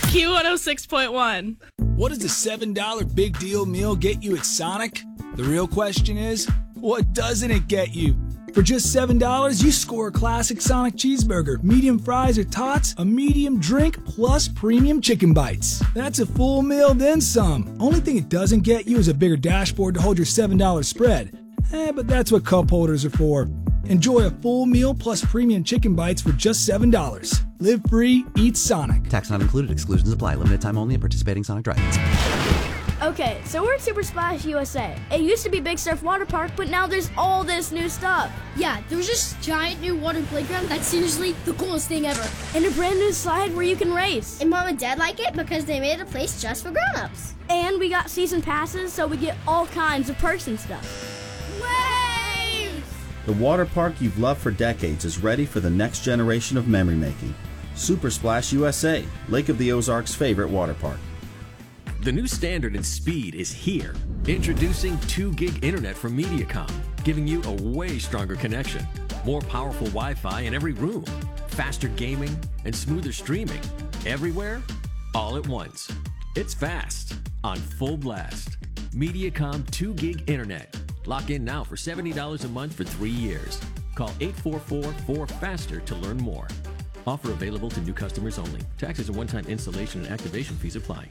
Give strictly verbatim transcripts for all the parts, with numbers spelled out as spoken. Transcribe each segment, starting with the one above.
Q one oh six point one. What does a seven dollar big deal meal get you at Sonic? The real question is, what doesn't it get you? For just seven dollars, you score a classic Sonic cheeseburger, medium fries or tots, a medium drink, plus premium chicken bites. That's a full meal, then some. Only thing it doesn't get you is a bigger dashboard to hold your seven dollar spread. Eh, but that's what cup holders are for. Enjoy a full meal plus premium chicken bites for just seven dollars. Live free, eat Sonic. Tax not included. Exclusions apply. Limited time only at participating Sonic drive-ins. Okay, so we're at Super Splash U S A. It used to be Big Surf Water Park, but now there's all this new stuff. Yeah, there's this giant new water playground that's seriously the coolest thing ever. And a brand new slide where you can race. And Mom and Dad like it because they made a place just for grown-ups. And we got season passes, so we get all kinds of perks and stuff. Waves! The water park you've loved for decades is ready for the next generation of memory making. Super Splash U S A, Lake of the Ozarks' favorite water park. The new standard in speed is here. Introducing two gig internet from Mediacom, giving you a way stronger connection. More powerful Wi-Fi in every room. Faster gaming and smoother streaming. Everywhere, all at once. It's fast, on full blast. Mediacom two gig internet. Lock in now for seventy dollars a month for three years. Call eight four four, four FASTER to learn more. Offer available to new customers only. Taxes and one-time installation and activation fees apply.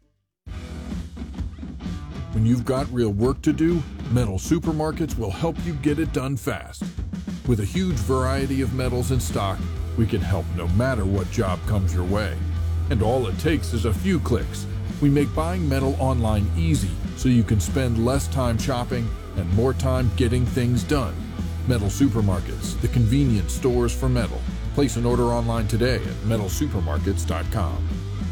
When you've got real work to do, Metal Supermarkets will help you get it done fast. With a huge variety of metals in stock, we can help no matter what job comes your way. And all it takes is a few clicks. We make buying metal online easy so you can spend less time shopping and more time getting things done. Metal Supermarkets, the convenience stores for metal. Place an order online today at metal supermarkets dot com.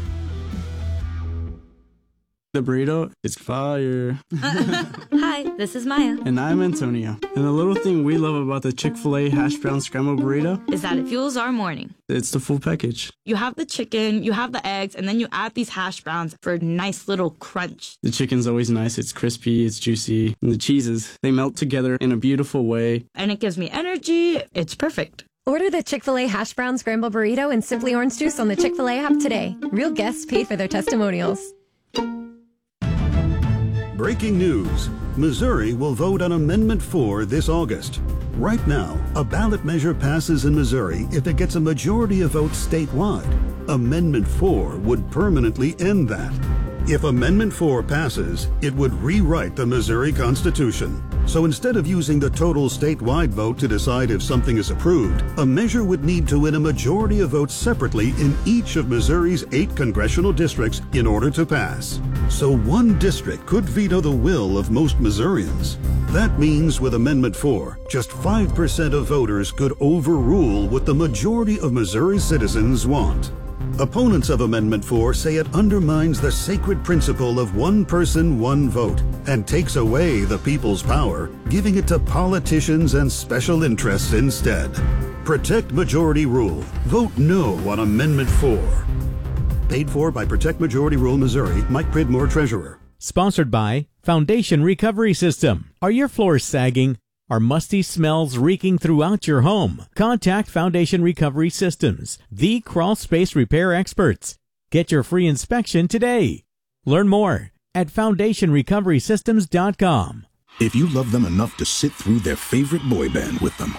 The burrito is fire. Hi, this is Maya. And I'm Antonio. And the little thing we love about the Chick-fil-A hash brown scrambled burrito is that it fuels our morning. It's the full package. You have the chicken, you have the eggs, and then you add these hash browns for a nice little crunch. The chicken's always nice. It's crispy, it's juicy. And the cheeses, they melt together in a beautiful way. And it gives me energy. It's perfect. Order the Chick-fil-A hash brown scrambled burrito and Simply Orange Juice on the Chick-fil-A app today. Real guests paid for their testimonials. Breaking news. Missouri will vote on Amendment four this August. Right now, a ballot measure passes in Missouri if it gets a majority of votes statewide. Amendment four would permanently end that. If Amendment four passes, it would rewrite the Missouri Constitution. So instead of using the total statewide vote to decide if something is approved, a measure would need to win a majority of votes separately in each of Missouri's eight congressional districts in order to pass. So one district could veto the will of most Missourians. That means with Amendment four, just five percent of voters could overrule what the majority of Missouri citizens want. Opponents of Amendment four say it undermines the sacred principle of one person, one vote, and takes away the people's power, giving it to politicians and special interests instead. Protect majority rule. Vote no on Amendment four. Paid for by Protect Majority Rule Missouri, Mike Pridmore, Treasurer. Sponsored by Foundation Recovery System. Are your floors sagging? Are musty smells reeking throughout your home? Contact Foundation Recovery Systems, the crawl space repair experts. Get your free inspection today. Learn more at foundation recovery systems dot com. If you love them enough to sit through their favorite boy band with them,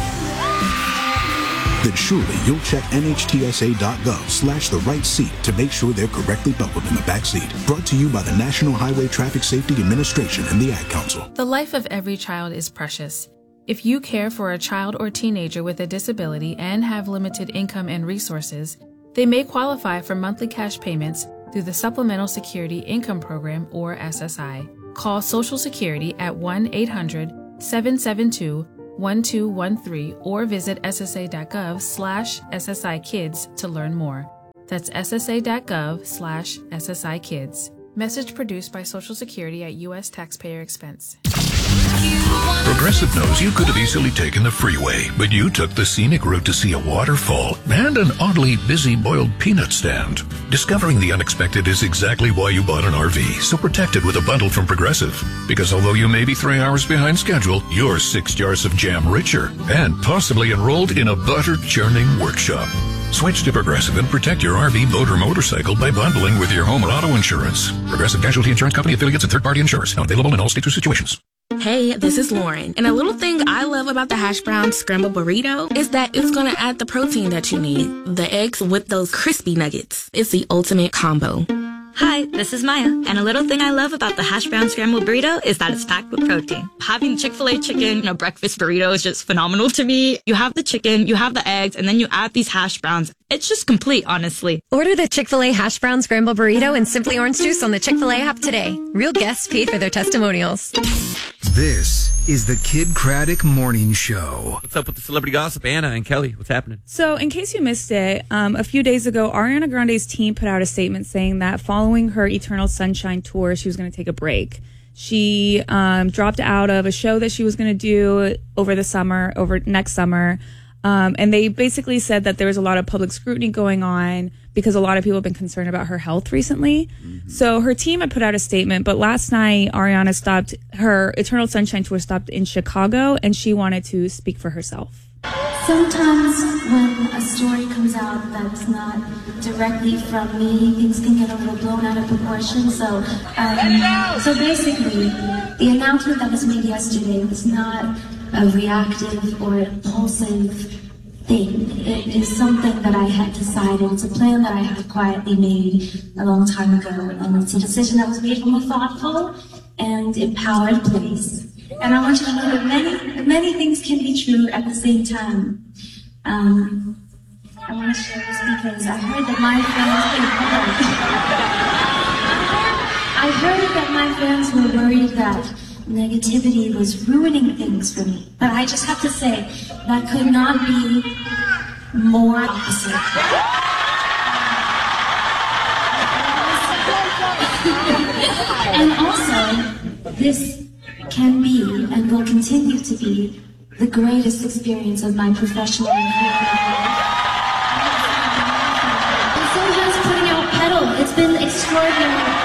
then surely you'll check N H T S A dot gov slash the right seat to make sure they're correctly buckled in the back seat. Brought to you by the National Highway Traffic Safety Administration and the Ad Council. The life of every child is precious. If you care for a child or teenager with a disability and have limited income and resources, they may qualify for monthly cash payments through the Supplemental Security Income Program, or S S I. Call Social Security at one eight hundred seven seven two one two one three or visit S S A dot gov slash S S I kids to learn more. That's S S A dot gov slash S S I kids. Message produced by Social Security at U S taxpayer expense. Progressive knows you could have easily taken the freeway, but you took the scenic route to see a waterfall and an oddly busy boiled peanut stand. Discovering the unexpected is exactly why you bought an R V, so protect it with a bundle from Progressive. Because although you may be three hours behind schedule, you're six jars of jam richer and possibly enrolled in a butter churning workshop. Switch to Progressive and protect your R V, boat, or motorcycle by bundling with your home and auto insurance. Progressive Casualty Insurance Company affiliates and third-party insurers. Not available in all states or situations. Hey, this is Lauren. And a little thing I love about the hash brown scrambled burrito is that it's going to add the protein that you need. The eggs with those crispy nuggets. It's the ultimate combo. Hi, this is Maya, and a little thing I love about the hash brown scrambled burrito is that it's packed with protein. Having Chick-fil-A chicken in a breakfast burrito is just phenomenal to me. You have the chicken, you have the eggs, and then you add these hash browns. It's just complete, honestly. Order the Chick-fil-A hash brown scrambled burrito and Simply Orange Juice on the Chick-fil-A app today. Real guests paid for their testimonials. This is the Kid Craddock Morning Show. What's up with the celebrity gossip? Anna and Kelly, what's happening? So, in case you missed it, um, a few days ago, Ariana Grande's team put out a statement saying that following her Eternal Sunshine tour, she was going to take a break. She um, dropped out of a show that she was going to do over the summer, over next summer. Um, and they basically said that there was a lot of public scrutiny going on because a lot of people have been concerned about her health recently. Mm-hmm. So her team had put out a statement, but last night Ariana stopped, her Eternal Sunshine tour stopped in Chicago, and she wanted to speak for herself. Sometimes when a story comes out that's not directly from me, things can get a little blown out of proportion. So, um, so basically, the announcement that was made yesterday was not a reactive or impulsive thing. It is something that I had decided. It's a plan that I had quietly made a long time ago, and it's a decision that was made from a thoughtful and empowered place. And I want you to know that many, many things can be true at the same time. Um, I want to share this because I heard that my fans, I heard that my fans were worried that negativity was ruining things for me. But I just have to say, that could not be more opposite. And also, this can be and will continue to be the greatest experience of my professional career. And so has putting out Pedal. It's been extraordinary.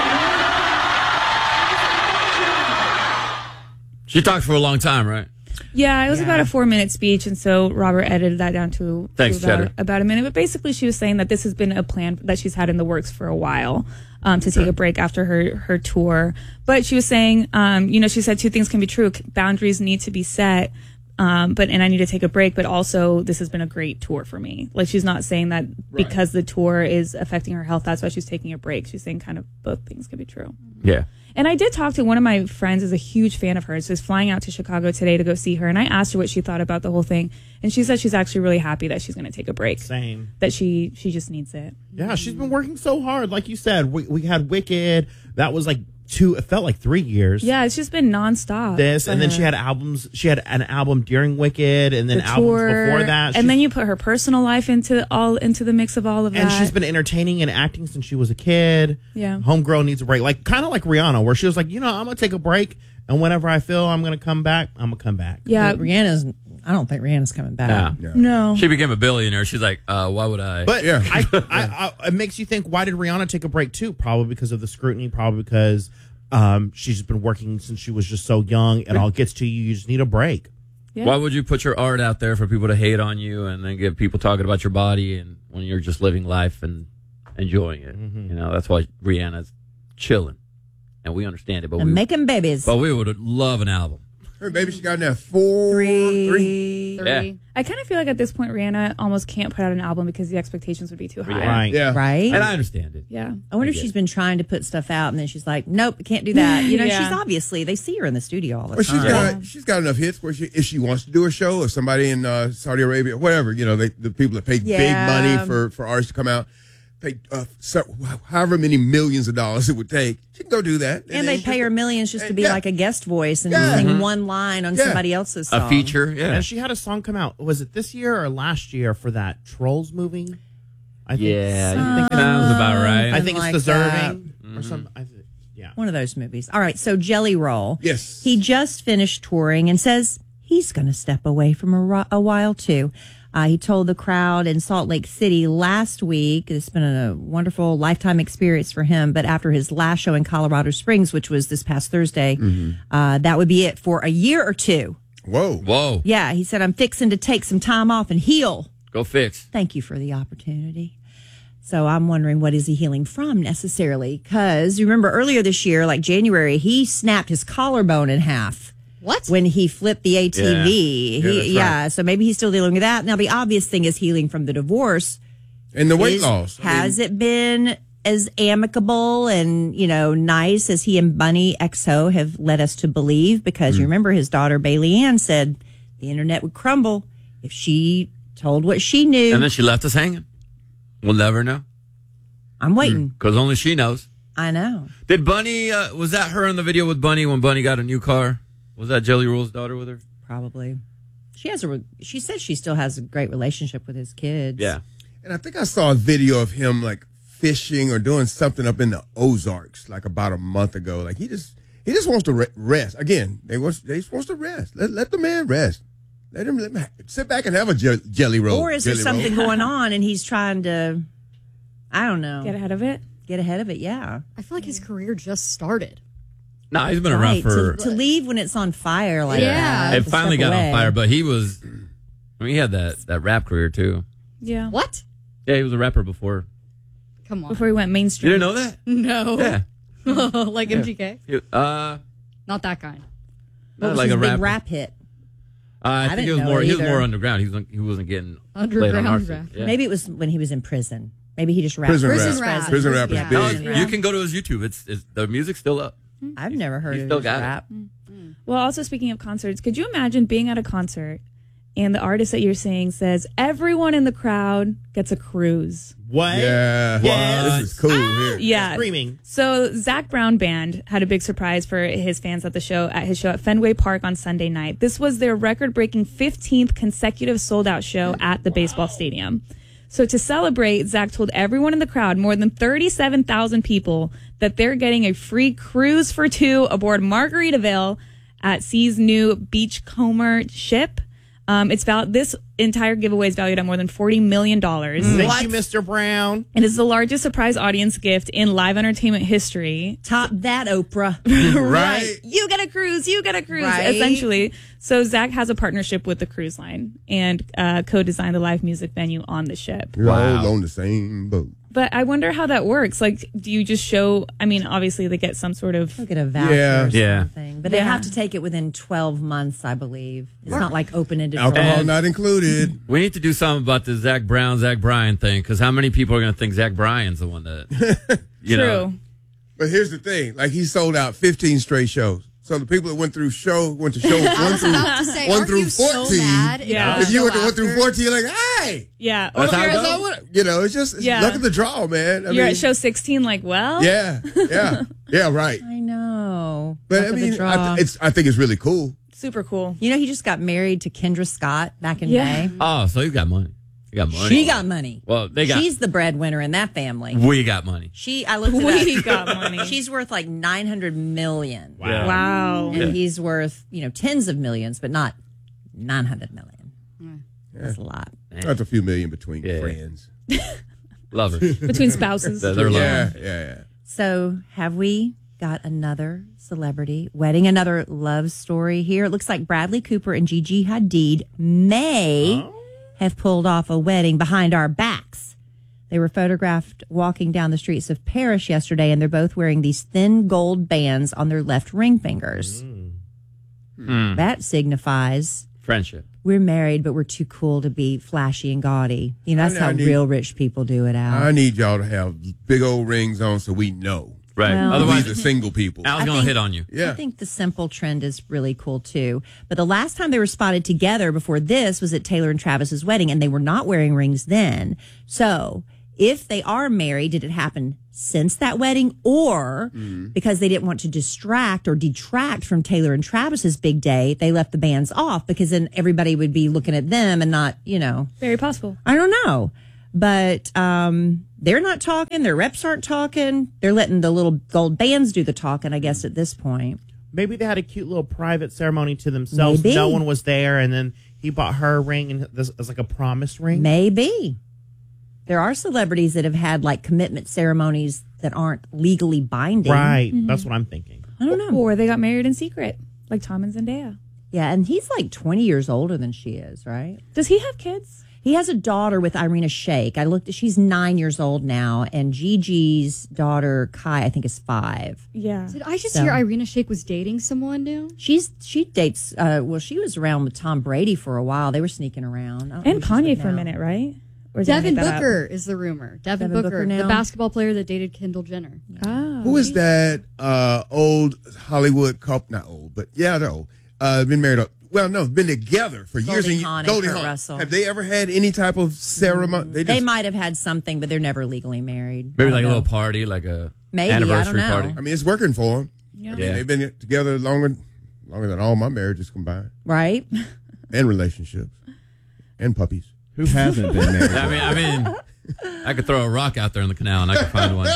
She talked for a long time, right? Yeah, it was Yeah. about a four-minute speech, and so Robert edited that down to, Thanks, to about, Cheddar. about a minute. But basically, she was saying that this has been a plan that she's had in the works for a while, um, to take a break after her, her tour. But she was saying, um, you know, she said two things can be true. Boundaries need to be set, um, but and I need to take a break, but also this has been a great tour for me. Like, she's not saying that because the tour is affecting her health, that's why she's taking a break. She's saying kind of both things can be true. Yeah. And I did talk to one of my friends, is a huge fan of hers, so is flying out to Chicago today to go see her. And I asked her what she thought about the whole thing, and she said she's actually really happy that she's going to take a break. Same. That she she just needs it. Yeah, she's been working so hard. Like you said, we, we had Wicked. That was like two, it felt like three years. Yeah, it's just been nonstop. This, for and then her. she had albums. She had an album during Wicked, and then The albums tour, before that. and She's- then you put her personal life into all into the mix of all of and that. she's been entertaining and acting since she was a kid. Yeah. Homegirl needs a break. Like, kind of like Rihanna, where she was like, you know, I'm going to take a break, and whenever I feel I'm going to come back, I'm going to come back. Yeah. But Rihanna's, I don't think Rihanna's coming back. Yeah. No. She became a billionaire. She's like, uh, why would I? But I, I, I, it makes you think, why did Rihanna take a break too? Probably because of the scrutiny, probably because um, she's been working since she was just so young. It all gets to you. You just need a break. Yeah. Why would you put your art out there for people to hate on you and then get people talking about your body and when you're just living life and enjoying it? Mm-hmm. You know, that's why Rihanna's chilling. And we understand it. But And we, making babies. But we would love an album. Her baby, she got in there four, three. Three. Yeah. I kind of feel like at this point Rihanna almost can't put out an album because the expectations would be too high. Right. Yeah. Right? And I understand it. Yeah. I wonder I if get she's it. been trying to put stuff out and then she's like, nope, can't do that. You know, Yeah. she's obviously, they see her in the studio all the Well, she's time. got she's got enough hits where she, if she wants to do a show or somebody in uh, Saudi Arabia, whatever, you know, they, the people that pay Yeah. big money for, for artists to come out, pay uh, so, however many millions of dollars it would take, she can go do that. And they then pay her millions just to be Yeah. like a guest voice and Yeah. sing Mhm. one line on Yeah. somebody else's song. A feature. Yeah. And she had a song come out. Was it this year or last year for that Trolls movie? I think, Yeah. I think, Sounds about right. I think it's like deserving that. or something. I th- yeah. One of those movies. All right, so Jelly Roll. Yes. He just finished touring and says he's going to step away from a, ro- a while too. Uh, he told the crowd in Salt Lake City last week, it's been a wonderful lifetime experience for him, but after his last show in Colorado Springs, which was this past Thursday, uh, that would be it for a year or two. Whoa. Whoa. Yeah, he said, I'm fixing to take some time off and heal. Go fix. Thank you for the opportunity. So I'm wondering, what is he healing from necessarily? Because you remember earlier this year, like January, he snapped his collarbone in half. What? When he flipped the A T V. Yeah. He, Yeah, that's yeah, right. so maybe he's still dealing with that. Now, the obvious thing is healing from the divorce. And the weight Is- loss. I Has mean, it been as amicable and, you know, nice as he and Bunny X O have led us to believe? Because you remember his daughter, Bailey Ann, said the internet would crumble if she told what she knew. And then she left us hanging. We'll never know. I'm waiting. Because only she knows. I know. Did Bunny, uh, was that her in the video with Bunny when Bunny got a new car? Was that Jelly Roll's daughter with her? Probably. She has a. re- She says she still has a great relationship with his kids. Yeah. And I think I saw a video of him like fishing or doing something up in the Ozarks like about a month ago. Like he just he just wants to re- rest. Again, they was they supposed to rest. Let let the man rest. Let him, let him sit back and have a je- jelly roll. Or is there jelly something roll. going on and he's trying to? I don't know. Get ahead of it. Get ahead of it. Yeah. I feel like his career just started. No, he's been around Right, for. to, to leave when it's on fire like Yeah. that. It to finally step got away. on fire, but he was. I mean, he had that, that rap career too. Yeah. What? Yeah, he was a rapper before. Come on. Before he went You mainstream. didn't know that? No. Yeah. Like Yeah. M G K? He- uh, Not that kind. What not was like his a big rapper. rap hit? Uh, I, I think didn't he was know more. it He was either. more underground. He wasn't. He wasn't getting played on Underground our rap. scene. Yeah. Maybe it was when he was in prison. Maybe he just rapped. Prison Prison rap. rap. Prison rap is Yeah. big. No, Yeah. you can go to his YouTube. It's, it's the music's still up. I've never heard He of still his got it. rap. Well, also speaking of concerts, could you imagine being at a concert and the artist that you're seeing says everyone in the crowd gets a cruise? What? Yeah. Yes. This is cool here. Yeah. Screaming. So Zach Brown Band had a big surprise for his fans at the show at his show at Fenway Park on Sunday night. This was their record-breaking fifteenth consecutive sold-out show at the baseball stadium. So to celebrate, Zach told everyone in the crowd, more than thirty-seven thousand people, that they're getting a free cruise for two aboard Margaritaville at Sea's new Beachcomber ship. Um, it's val- this entire giveaway is valued at more than forty million dollars. Thank you, Mister Brown. It is the largest surprise audience gift in live entertainment history. Top that, Oprah. Right. You get a cruise. You get a cruise, Right. essentially. So Zach has a partnership with the cruise line and uh, co-designed the live music venue on the ship. We're all on the same boat. But I wonder how that works. Like, do you just show? I mean, obviously they get some sort of They'll get a voucher Yeah. or Yeah. something. But they Yeah. have to take it within twelve months, I believe. It's not like open-ended. Alcohol draws. not included. We need to do something about the Zach Brown, Zach Bryan thing, because how many people are going to think Zach Bryan's the one that, you true. know? But here's the thing: like he sold out fifteen straight shows. So the people that went through show went to show I one was through about to say, one aren't through you so fourteen. mad if Yeah. you If you go went to one after? through fourteen, you're like, hey, Yeah. oh, That's how it here's goes. how it- you know, it's just it's Yeah. luck of the draw, man. I You're mean, at show sixteen. Like, well, yeah, yeah, yeah, right. I know. But Luck I of the mean, draw. I, th- it's I think it's really cool. super cool. You know, he just got married to Kendra Scott back in Yeah. May. Oh, so he's got money. He got money. She got money. Well, they got. She's the breadwinner in that family. we got money. She, I looked it We up. got money. She's worth like nine hundred million. Wow. Wow. And he's worth, you know, tens of millions, but not nine hundred million. That's a lot. That's a few million between Yeah. friends. Lovers. Between spouses. They're, they're Yeah, lovers. yeah, yeah. So, have we got another celebrity wedding, another love story here? It looks like Bradley Cooper and Gigi Hadid may have pulled off a wedding behind our backs. They were photographed walking down the streets of Paris yesterday, and they're both wearing these thin gold bands on their left ring fingers. Mm. That signifies Friendship. we're married, but we're too cool to be flashy and gaudy. You know, that's I how need- real rich people do it, Al. I need y'all to have big old rings on so we know. Right. Well- Otherwise, These are single people. Al's I going to think- hit on you. Yeah. I think the simple trend is really cool too. But the last time they were spotted together before this was at Taylor and Travis's wedding, and they were not wearing rings then. So if they are married, did it happen since that wedding, or because they didn't want to distract or detract from Taylor and Travis's big day, they left the bands off because then everybody would be looking at them and not, you know, Very possible. I don't know. But um, they're not talking. Their reps aren't talking. They're letting the little gold bands do the talking, I guess, at this point. Maybe they had a cute little private ceremony to themselves. Maybe. No one was there, and then he bought her a ring, and this is like a promise ring. Maybe. There are celebrities that have had like commitment ceremonies that aren't legally binding. Right. That's what I'm thinking. I don't know. Or they got married in secret, like Tom and Zendaya. Yeah, and he's like twenty years older than she is, right? Does he have kids? He has a daughter with Irina Shayk. I looked. She's nine years old now, and Gigi's daughter Kai, I think, is five. Yeah. Did I just So- hear Irina Shayk was dating someone new? She's she dates. Uh, well, she was around with Tom Brady for a while. They were sneaking around. I don't know And who she's with Kanye for a now. minute, right? Or did I Devin make that up? Booker is the rumor. Devin, Devin Booker, Booker now? the basketball player that dated Kendall Jenner. Oh. Who is that uh, old Hollywood couple? Not old, but yeah, they're old. Uh, been married. Up, well, no, been together for years Goldie and Hawn and Goldie Kurt Hawn. Russell. Have they ever had any type of ceremony? They, just- might have had something, but they're never legally married. Maybe I like a don't little know. party, like a Maybe, I don't anniversary know. party. I mean, it's working for them. Yeah. I mean, Yeah. they've been together longer, longer than all my marriages combined, Right? and relationships, and puppies. Who hasn't been married? I mean, I mean, I could throw a rock out there in the canal and I could find one.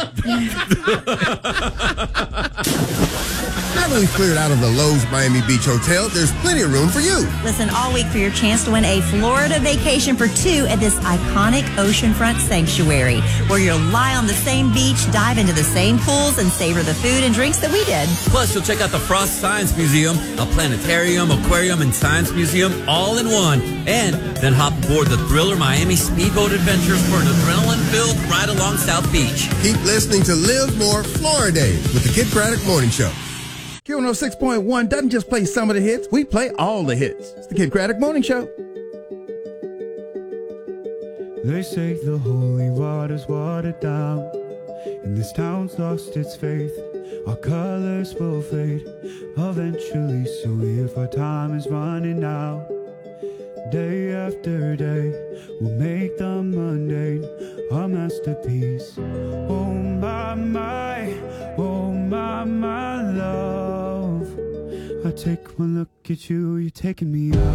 Now that we've cleared out of the Lowe's Miami Beach Hotel, there's plenty of room for you. Listen all week for your chance to win a Florida vacation for two at this iconic oceanfront sanctuary, where you'll lie on the same beach, dive into the same pools, and savor the food and drinks that we did. Plus, you'll check out the Frost Science Museum, a planetarium, aquarium, and science museum all in one. And then hop aboard the Thriller Miami Speedboat Adventures for an adrenaline-filled ride along South Beach. Keep listening to Live More Florida Days with the Kid Craddock Morning Show. Q one oh six point one doesn't just play some of the hits, we play all the hits. It's the Kid Craddock Morning Show. They say the holy water's watered down, and this town's lost its faith. Our colors will fade eventually, so if our time is running out, day after day, we'll make the mundane our masterpiece. Oh my, my, oh my, my love. I take one look at you, you're taking me out.